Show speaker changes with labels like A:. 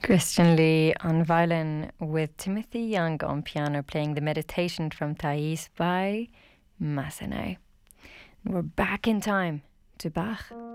A: Christian Lee on violin with Timothy Young on piano playing the Meditation from Thais by Massenet. We're back in time to Bach.